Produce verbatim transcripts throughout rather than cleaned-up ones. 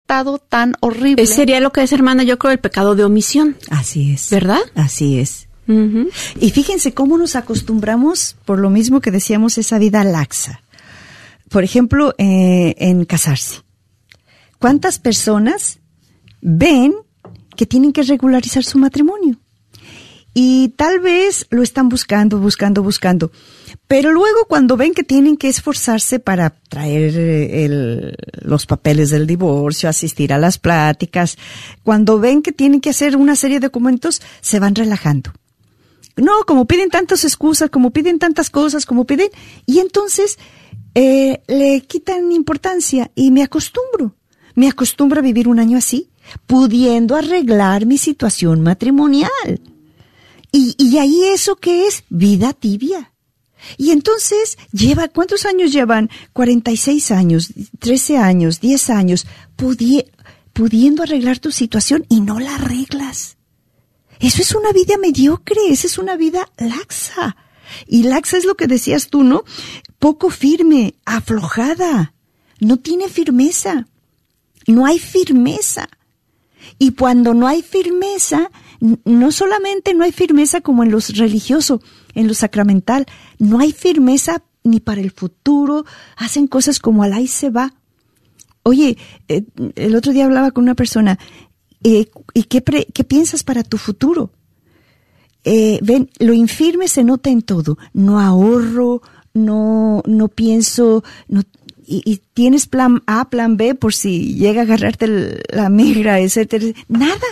estado tan horrible. Sería lo que es, hermana, yo creo, el pecado de omisión. Así es. ¿Verdad? Así es. Uh-huh. Y fíjense cómo nos acostumbramos, por lo mismo que decíamos, esa vida laxa. Por ejemplo, eh, en casarse. ¿Cuántas personas ven que tienen que regularizar su matrimonio? Y tal vez lo están buscando, buscando, buscando. Pero luego cuando ven que tienen que esforzarse para traer el, los papeles del divorcio, asistir a las pláticas, cuando ven que tienen que hacer una serie de documentos, se van relajando. No, como piden tantas excusas, como piden tantas cosas, como piden, y entonces eh, le quitan importancia y me acostumbro. Me acostumbro a vivir un año así, pudiendo arreglar mi situación matrimonial. Y, y ahí eso que es vida tibia. Y entonces lleva, ¿cuántos años llevan? cuarenta y seis años, trece años, diez años, pudi- pudiendo arreglar tu situación y no la arreglas. Eso es una vida mediocre, esa es una vida laxa. Y laxa es lo que decías tú, ¿no? Poco firme, aflojada, no tiene firmeza, no hay firmeza. Y cuando no hay firmeza, no solamente no hay firmeza como en lo religioso, en lo sacramental, no hay firmeza ni para el futuro, hacen cosas como al ahí se va. Oye, eh, el otro día hablaba con una persona, eh, ¿y qué, pre, qué piensas para tu futuro? Eh, ven, lo infirme se nota en todo, no ahorro, no, no pienso, no, y, y tienes plan A, plan B por si llega a agarrarte el, la migra, etcétera, nada.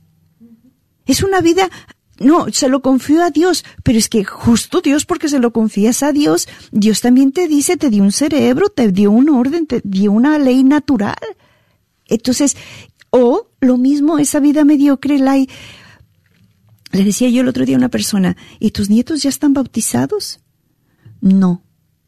Es una vida, no, se lo confío a Dios, pero es que justo Dios, porque se lo confías a Dios, Dios también te dice, te dio un cerebro, te dio un orden, te dio una ley natural. Entonces, o lo mismo, esa vida mediocre, la hay. Le decía yo el otro día a una persona, ¿y tus nietos ya están bautizados? No.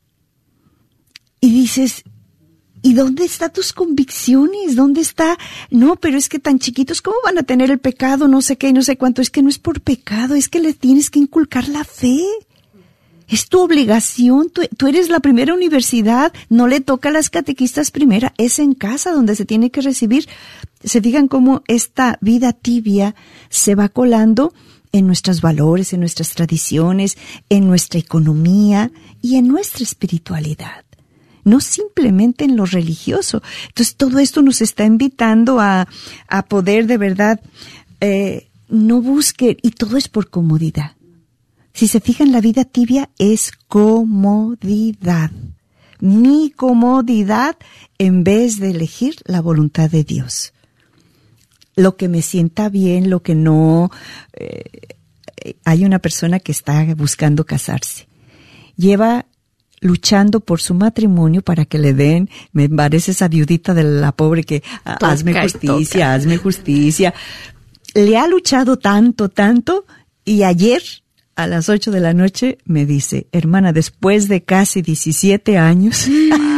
Y dices, ¿y dónde están tus convicciones? ¿Dónde está? No, pero es que tan chiquitos, ¿cómo van a tener el pecado? No sé qué, no sé cuánto. Es que no es por pecado, es que le tienes que inculcar la fe. Es tu obligación, tú, tú eres la primera universidad, no le toca a las catequistas primera, es en casa donde se tiene que recibir. Se fijan cómo esta vida tibia se va colando en nuestros valores, en nuestras tradiciones, en nuestra economía y en nuestra espiritualidad. No simplemente en lo religioso. Entonces todo esto nos está invitando a, a poder de verdad, eh, no busque, y todo es por comodidad. Si se fijan, la vida tibia es comodidad. Mi comodidad en vez de elegir la voluntad de Dios. Lo que me sienta bien, lo que no. Eh, hay una persona que está buscando casarse. Lleva luchando por su matrimonio para que le den, me parece esa viudita de la pobre que toca, hazme justicia, toca. hazme justicia. Le ha luchado tanto, tanto, y ayer a las ocho de la noche me dice, hermana, después de casi diecisiete años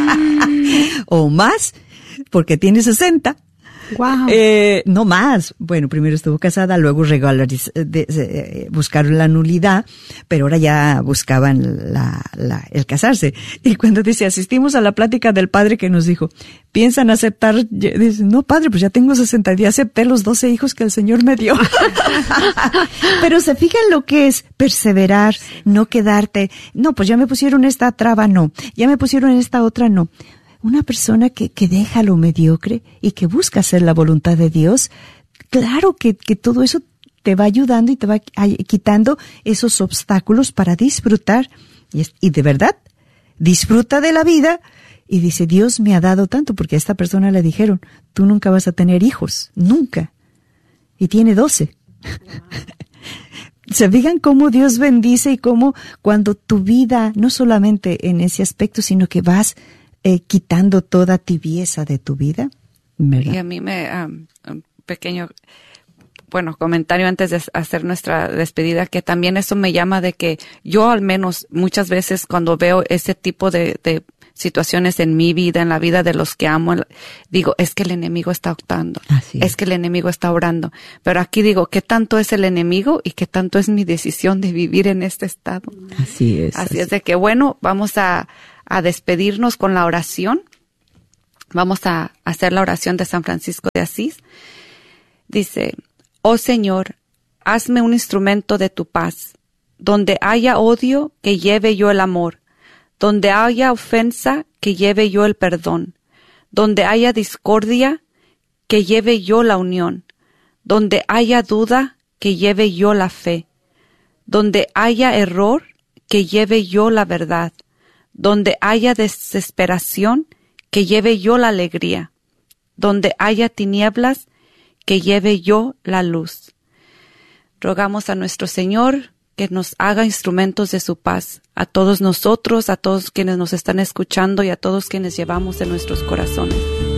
o más, porque tiene sesenta, wow. eh, no más. Bueno, primero estuvo casada, luego regulariz- de, de, de, buscaron la nulidad, pero ahora ya buscaban la, la, el casarse. Y cuando dice, asistimos a la plática del padre que nos dijo, ¿piensan aceptar? Dice, no, padre, pues ya tengo sesenta, ya acepté los doce hijos que el Señor me dio. Pero se fijan lo que es perseverar, no quedarte, no, pues ya me pusieron esta traba, no, ya me pusieron esta otra, no. Una persona que, que deja lo mediocre y que busca hacer la voluntad de Dios, claro que, que todo eso te va ayudando y te va quitando esos obstáculos para disfrutar. Y, es, y de verdad, disfruta de la vida. Y dice, Dios me ha dado tanto, porque a esta persona le dijeron, tú nunca vas a tener hijos, nunca. Y tiene doce. Se fijan cómo Dios bendice y cómo cuando tu vida, no solamente en ese aspecto, sino que vas Eh, quitando toda tibieza de tu vida, ¿verdad? Y a mí me, um, un pequeño, bueno, comentario antes de hacer nuestra despedida, que también eso me llama de que yo al menos muchas veces cuando veo ese tipo de, de situaciones en mi vida, en la vida de los que amo, digo, es que el enemigo está optando, Así es. es que el enemigo está orando. Pero aquí digo, ¿qué tanto es el enemigo y qué tanto es mi decisión de vivir en este estado? Así es. Así, así es de que, bueno, vamos a a despedirnos con la oración. Vamos a hacer la oración de San Francisco de Asís. Dice, oh Señor, hazme un instrumento de tu paz. Donde haya odio, que lleve yo el amor. Donde haya ofensa, que lleve yo el perdón. Donde haya discordia, que lleve yo la unión. Donde haya duda, que lleve yo la fe. Donde haya error, que lleve yo la verdad. Donde haya desesperación, que lleve yo la alegría. Donde haya tinieblas, que lleve yo la luz. Rogamos a nuestro Señor que nos haga instrumentos de su paz, a todos nosotros, a todos quienes nos están escuchando y a todos quienes llevamos en nuestros corazones.